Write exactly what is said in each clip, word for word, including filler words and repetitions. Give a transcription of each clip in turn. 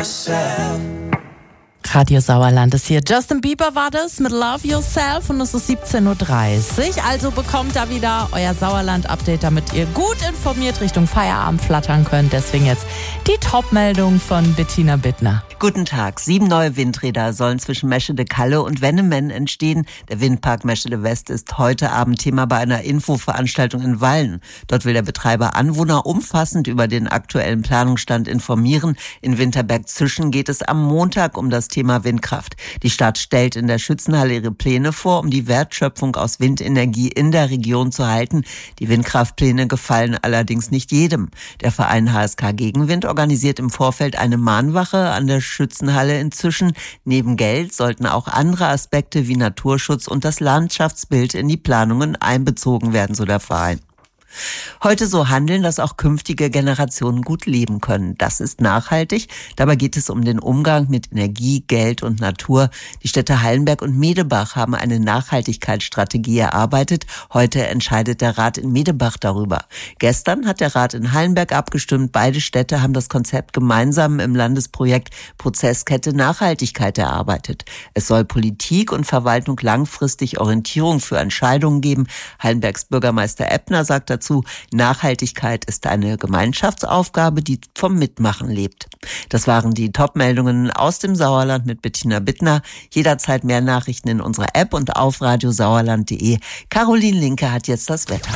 yourself. Radio Sauerland ist hier. Justin Bieber war das mit Love Yourself und es ist siebzehn Uhr dreißig. Also bekommt da wieder euer Sauerland-Update, damit ihr gut informiert Richtung Feierabend flattern könnt. Deswegen jetzt die Top-Meldung von Bettina Bittner. Guten Tag. Sieben neue Windräder sollen zwischen Meschede-Kalle und Wennemen entstehen. Der Windpark Meschede-West ist heute Abend Thema bei einer Infoveranstaltung in Wallen. Dort will der Betreiber Anwohner umfassend über den aktuellen Planungsstand informieren. In Winterberg-Zischen geht es am Montag um das Thema Windkraft. Die Stadt stellt in der Schützenhalle ihre Pläne vor, um die Wertschöpfung aus Windenergie in der Region zu halten. Die Windkraftpläne gefallen allerdings nicht jedem. Der Verein H S K Gegenwind organisiert im Vorfeld eine Mahnwache an der Schützenhalle inzwischen. Neben Geld sollten auch andere Aspekte wie Naturschutz und das Landschaftsbild in die Planungen einbezogen werden, so der Verein. Heute so handeln, dass auch künftige Generationen gut leben können. Das ist nachhaltig. Dabei geht es um den Umgang mit Energie, Geld und Natur. Die Städte Hallenberg und Medebach haben eine Nachhaltigkeitsstrategie erarbeitet. Heute entscheidet der Rat in Medebach darüber. Gestern hat der Rat in Hallenberg abgestimmt. Beide Städte haben das Konzept gemeinsam im Landesprojekt Prozesskette Nachhaltigkeit erarbeitet. Es soll Politik und Verwaltung langfristig Orientierung für Entscheidungen geben. Hallenbergs Bürgermeister Ebner sagt dazu, Nachhaltigkeit ist eine Gemeinschaftsaufgabe, die vom Mitmachen lebt. Das waren die Top-Meldungen aus dem Sauerland mit Bettina Bittner. Jederzeit mehr Nachrichten in unserer App und auf radiosauerland punkt de. Caroline Linke hat jetzt das Wetter.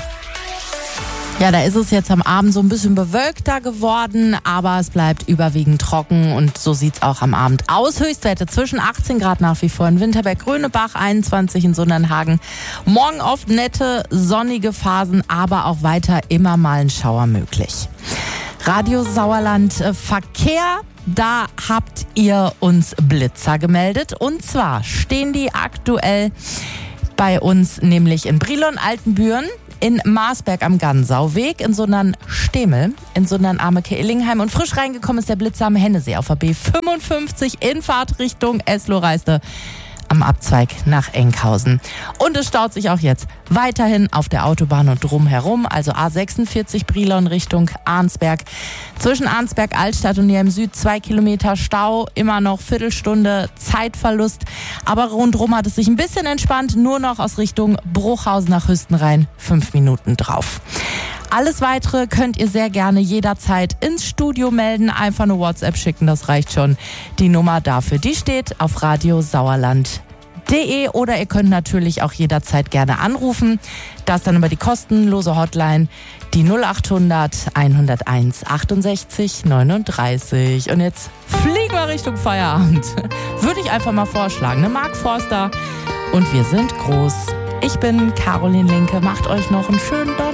Ja, da ist es jetzt am Abend so ein bisschen bewölkter geworden, aber es bleibt überwiegend trocken und so sieht's auch am Abend aus. Höchstwerte zwischen achtzehn Grad nach wie vor in Winterberg-Gröneberg, einundzwanzig in Sundernhagen. Morgen oft nette, sonnige Phasen, aber auch weiter immer mal ein Schauer möglich. Radio Sauerland äh, Verkehr. Da habt ihr uns Blitzer gemeldet und zwar stehen die aktuell bei uns nämlich in Brilon-Altenbüren, in Marsberg am Gansauweg, in Sundern-Stemel, in Sundern-Ameke-Illingheim und frisch reingekommen ist der Blitzer am Hennesee auf der B fünfundfünfzig in Fahrtrichtung Eslow-Reiste am Abzweig nach Enkhausen. Und es staut sich auch jetzt weiterhin auf der Autobahn und drumherum, also A sechsundvierzig Brilon Richtung Arnsberg. Zwischen Arnsberg Altstadt und Niem Süd zwei Kilometer Stau, immer noch Viertelstunde Zeitverlust. Aber rundherum hat es sich ein bisschen entspannt, nur noch aus Richtung Bruchhausen nach Hüstenrhein fünf Minuten drauf. Alles Weitere könnt ihr sehr gerne jederzeit ins Studio melden. Einfach eine WhatsApp schicken, das reicht schon. Die Nummer dafür, die steht auf radiosauerland punkt de oder ihr könnt natürlich auch jederzeit gerne anrufen. Das dann über die kostenlose Hotline, die null achthundert hunderteins achtundsechzig neununddreißig. Und jetzt fliegen wir Richtung Feierabend. Würde ich einfach mal vorschlagen, ne? Mark Forster und wir sind groß. Ich bin Caroline Linke. Macht euch noch einen schönen Donnerstag.